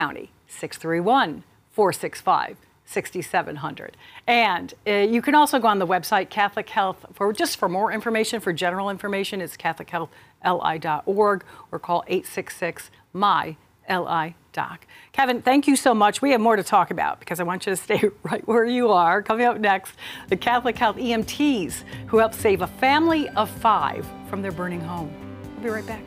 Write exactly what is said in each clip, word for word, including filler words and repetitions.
County, six three one, four six five, six seven zero zero. And uh, you can also go on the website Catholic Health for just for more information, for general information. It's catholic health l i dot org or call eight six six M Y L I doc. Kevin, thank you so much. We have more to talk about because I want you to stay right where you are. Coming up next, the Catholic Health E M Ts who helped save a family of five from their burning home. We'll be right back.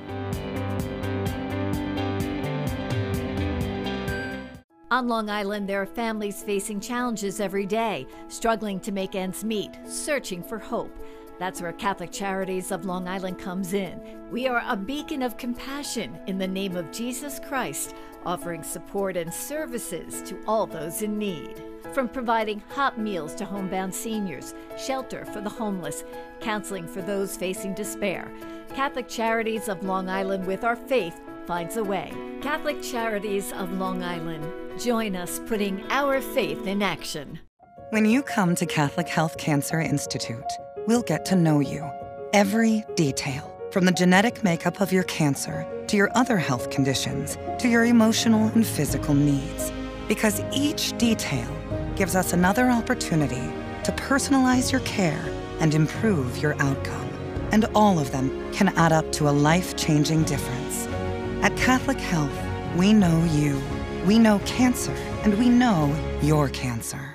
On Long Island, there are families facing challenges every day, struggling to make ends meet, searching for hope. That's where Catholic Charities of Long Island comes in. We are a beacon of compassion in the name of Jesus Christ, offering support and services to all those in need. From providing hot meals to homebound seniors, shelter for the homeless, counseling for those facing despair, Catholic Charities of Long Island, with our faith, finds a way. Catholic Charities of Long Island. Join us putting our faith in action. When you come to Catholic Health Cancer Institute, we'll get to know you. Every detail, from the genetic makeup of your cancer to your other health conditions to your emotional and physical needs. Because each detail gives us another opportunity to personalize your care and improve your outcome. And all of them can add up to a life-changing difference. At Catholic Health, we know you, we know cancer, and we know your cancer.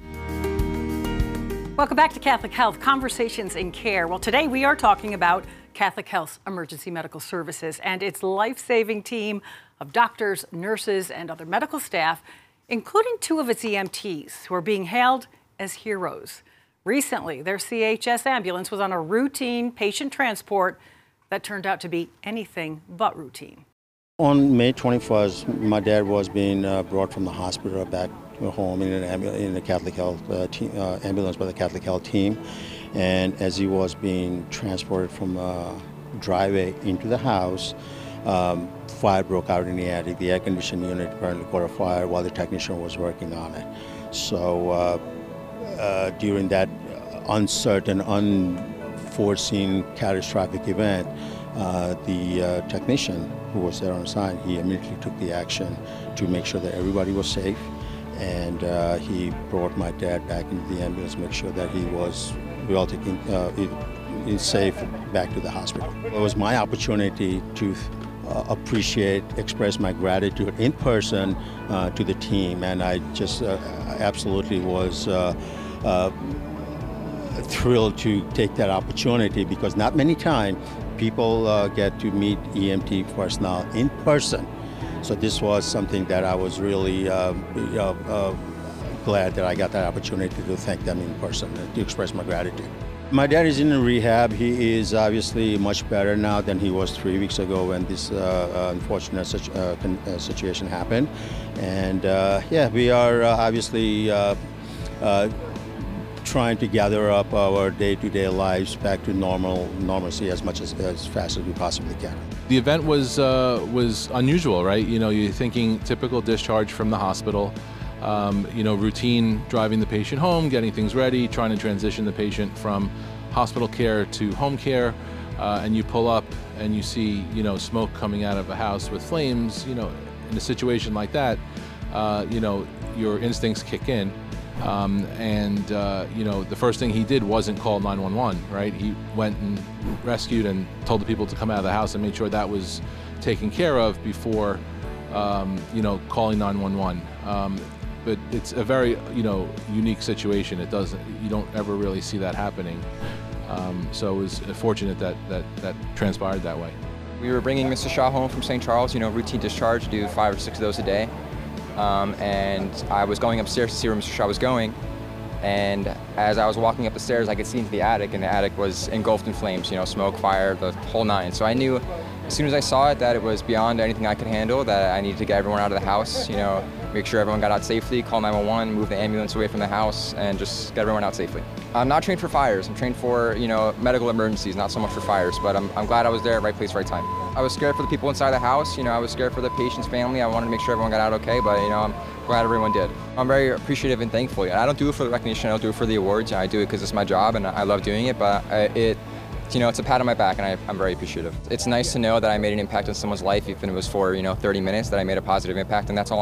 Welcome back to Catholic Health, Conversations in Care. Well, today we are talking about Catholic Health's Emergency Medical Services and its life-saving team of doctors, nurses, and other medical staff, including two of its E M Ts, who are being hailed as heroes. Recently, their C H S ambulance was on a routine patient transport that turned out to be anything but routine. On May twenty-first, my dad was being uh, brought from the hospital back to home in an ambu- in a Catholic Health uh, team, uh, ambulance by the Catholic Health team. And as he was being transported from the driveway into the house, um, fire broke out in the attic. The air conditioning unit apparently caught a fire while the technician was working on it. So uh, uh, during that uncertain, unforeseen, catastrophic event, uh, the uh, technician who was there on site, he immediately took the action to make sure that everybody was safe, and uh, he brought my dad back into the ambulance, make sure that he was well taken, uh, he, safe back to the hospital. It was my opportunity to uh, appreciate, express my gratitude in person uh, to the team, and I just uh, absolutely was uh, uh, thrilled to take that opportunity, because not many times people uh, get to meet E M T personnel in person. So this was something that I was really uh, uh, uh, glad that I got that opportunity to thank them in person, to express my gratitude. My dad is in rehab. He is obviously much better now than he was three weeks ago when this uh, unfortunate such, uh, uh, situation happened. And uh, yeah, we are uh, obviously uh, uh, trying to gather up our day-to-day lives back to normal normalcy as much as, as fast as we possibly can. The event was uh, was unusual, right? You know, you're thinking typical discharge from the hospital, um, you know, routine driving the patient home, getting things ready, trying to transition the patient from hospital care to home care, uh, and you pull up and you see, you know, smoke coming out of a house with flames. You know, in a situation like that, uh, you know, your instincts kick in. Um, and, uh, you know, the first thing he did wasn't call nine one one, right? He went and rescued and told the people to come out of the house and made sure that was taken care of before, um, you know, calling nine one one. Um, but it's a very, you know, unique situation. It doesn't, you don't ever really see that happening. Um, so it was fortunate that, that that transpired that way. We were bringing Mister Shaw home from Saint Charles, you know, routine discharge, do five or six of those a day. Um, and I was going upstairs to see where Mister Shaw was going, and as I was walking up the stairs, I could see into the attic, and the attic was engulfed in flames, you know, smoke, fire, the whole nine. So I knew as soon as I saw it that it was beyond anything I could handle, that I needed to get everyone out of the house, you know, make sure everyone got out safely, call nine one one, move the ambulance away from the house, and just get everyone out safely. I'm not trained for fires. I'm trained for, you know, medical emergencies, not so much for fires, but I'm, I'm glad I was there, right place, right time. I was scared for the people inside the house, you know, I was scared for the patient's family. I wanted to make sure everyone got out okay, but, you know, I'm glad everyone did. I'm very appreciative and thankful. I don't do it for the recognition, I don't do it for the awards. I do it because it's my job and I love doing it, but it you know, it's a pat on my back, and I, I'm very appreciative. It's nice to know that I made an impact on someone's life, even if it was for, you know, thirty minutes, that I made a positive impact, and that's all